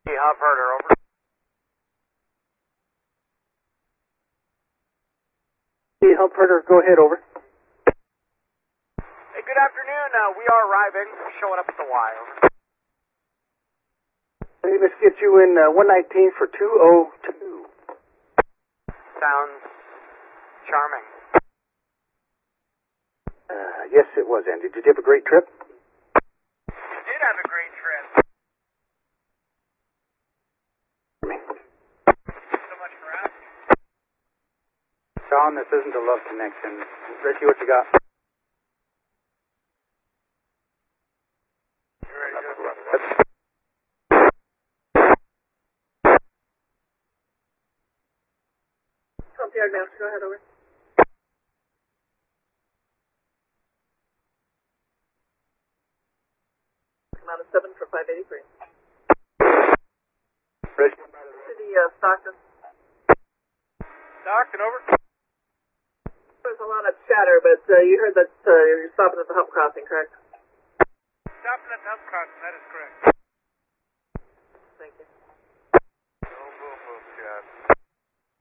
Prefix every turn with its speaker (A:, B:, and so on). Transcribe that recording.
A: Hub Herder, over.
B: Hub Herder, go ahead, over.
A: Hey, good afternoon. We are arriving. Showing up at the Y, over.
B: Hey, let's get you in 119 for 202.
A: Sounds charming.
B: Yes, it was, Andy. Did you have a great trip?
A: We did have a great trip. Thanks so much for asking.
C: Sean, this isn't a love connection. Richie, what you got?
A: You ready to go?
D: Top Yard Master, go ahead, over. Amount of 7 for 583.
C: Richie?
D: City, Stockton.
A: Stockton, over.
D: There's a lot of chatter, but you heard that you're stopping at the Hub Crossing, correct?
A: Stopping at the Hub Crossing, that is correct.